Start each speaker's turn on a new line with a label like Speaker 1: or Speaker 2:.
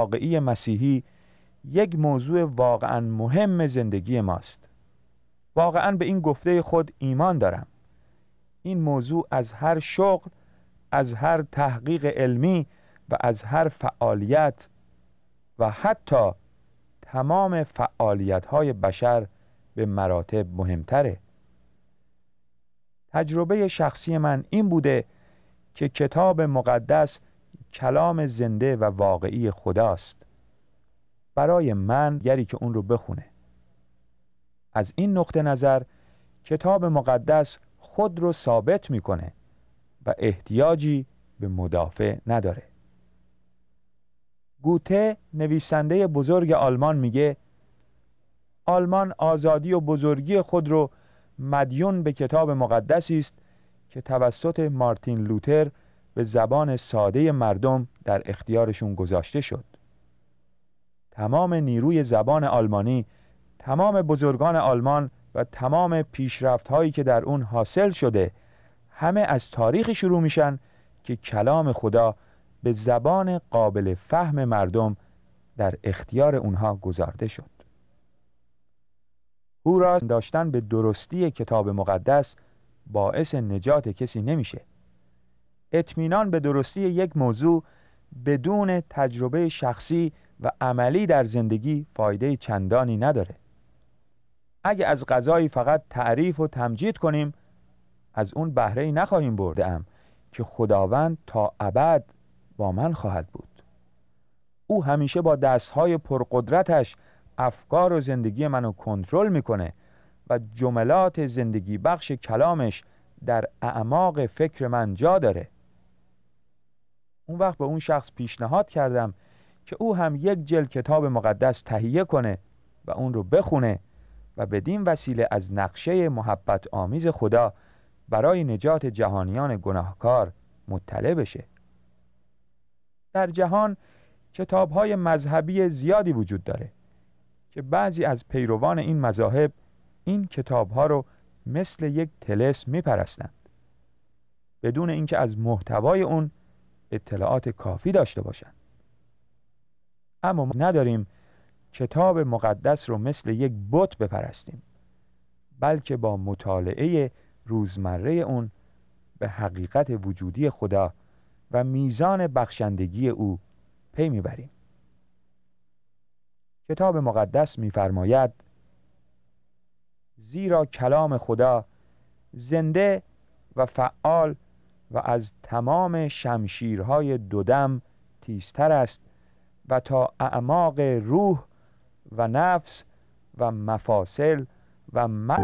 Speaker 1: واقعی مسیحی یک موضوع واقعا مهم زندگی ماست. واقعا به این گفته خود ایمان دارم. این موضوع از هر شغل، از هر تحقیق علمی و از هر فعالیت و حتی تمام فعالیت‌های بشر به مراتب مهمتره. تجربه شخصی من این بوده که کتاب مقدس کلام زنده و واقعی خداست. برای من گری که اون رو بخونه. از این نقطه نظر کتاب مقدس خود رو ثابت میکنه و احتیاجی به مدافع نداره. گوته نویسنده بزرگ آلمان میگه آلمان آزادی و بزرگی خود رو مدیون به کتاب مقدسی است که توسط مارتین لوتر به زبان ساده مردم در اختیارشون گذاشته شد. تمام نیروی زبان آلمانی، تمام بزرگان آلمان و تمام پیشرفت‌هایی که در اون حاصل شده همه از تاریخی شروع میشن که کلام خدا به زبان قابل فهم مردم در اختیار اونها گذارده شد. هورا داشتن به درستی کتاب مقدس باعث نجات کسی نمیشه. اطمینان به درستی یک موضوع بدون تجربه شخصی و عملی در زندگی فایده چندانی نداره. اگه از قضایی فقط تعریف و تمجید کنیم از اون بهره‌ای نخواهیم برده‌ام که خداوند تا ابد با من خواهد بود. او همیشه با دستهای پرقدرتش افکار و زندگی منو کنترل میکنه و جملات زندگی بخش کلامش در اعماق فکر من جا داره. اون وقت به اون شخص پیشنهاد کردم که او هم یک جلد کتاب مقدس تهیه کنه و اون رو بخونه و بدین وسیله از نقشه محبت آمیز خدا برای نجات جهانیان گناهکار مطلع بشه. در جهان کتاب‌های مذهبی زیادی وجود داره که بعضی از پیروان این مذاهب این کتاب‌ها رو مثل یک طلسم میپرستند بدون اینکه از محتوای اون اطلاعات کافی داشته باشند. اما ما نداریم کتاب مقدس رو مثل یک بت بپرستیم، بلکه با مطالعه روزمره اون به حقیقت وجودی خدا و میزان بخشندگی او پی میبریم. کتاب مقدس میفرماید زیرا کلام خدا زنده و فعال و از تمام شمشیرهای دودم تیزتر است و تا اعماق روح و نفس و مفاصل و